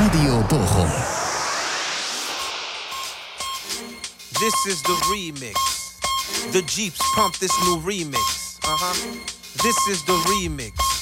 Radio Bochum. This is the remix. The Jeeps pump this new remix. This is the remix.